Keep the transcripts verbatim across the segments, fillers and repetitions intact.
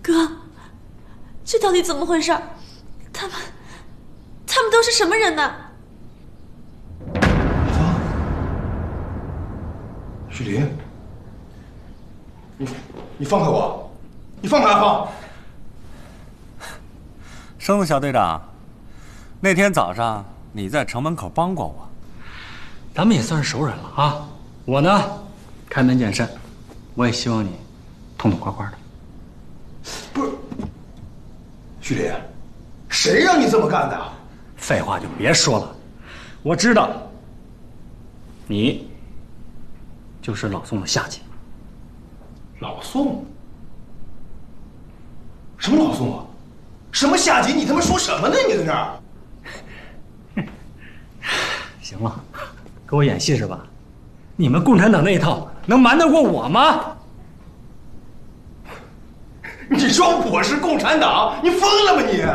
哥，这到底怎么回事？他们，他们都是什么人呢？ 阿芳，许林，你你放开我！你放开阿芳！ 生子小队长，那天早上你在城门口帮过我， 咱们也算是熟人了啊。我呢，开门见山，我也希望你痛痛快快的。 不是，许林，谁让你这么干的？ 废话就别说了，我知道，你就是老宋的下级。 老宋？什么老宋啊？什么下级？你他妈说什么呢？你在这儿？ 行了，给我演戏是吧？你们共产党那一套能瞒得过我吗？ 你说我是共产党？你疯了吗你？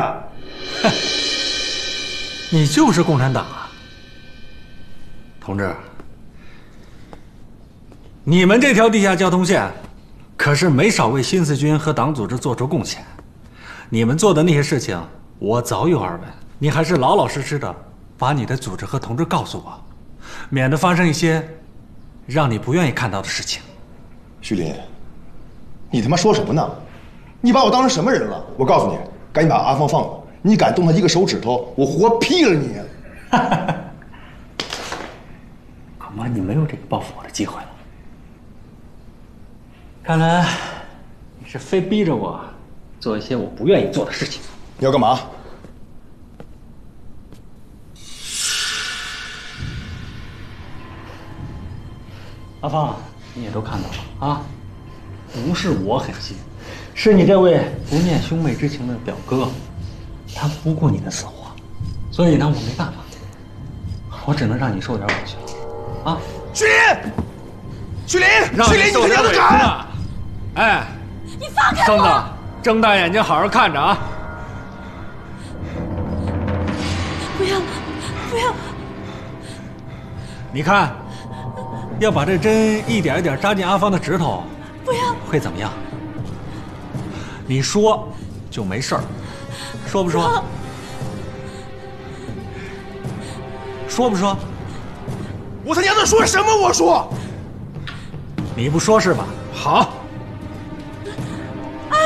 你就是共产党啊，同志！你们这条地下交通线，可是没少为新四军和党组织做出贡献。你们做的那些事情，我早有耳闻。你还是老老实实的把你的组织和同志告诉我，免得发生一些让你不愿意看到的事情。 徐林，你他妈说什么呢？你把我当成什么人了？我告诉你，赶紧把阿芳放了。你敢动他一个手指头，我活劈了你！ 恐怕你没有这个报复我的机会了。看来你是非逼着我做一些我不愿意做的事情。 你要干嘛？ 阿芳，你也都看到了啊，不是我狠心，是你这位不念兄妹之情的表哥，他不顾你的死活，所以呢，我没办法，我只能让你受点委屈了，啊！ 徐林，徐林， 让你受点委屈了。哎， 你放开孙子， 我！ 睁大眼睛好好看着啊！ 不要，不要！ 你看，要把这针一点一点扎进阿芳的指头， 不要！ 会怎么样？你说就没事儿，说不说？说不说？ 我他娘的说什么？我说， 你不说是吧？好，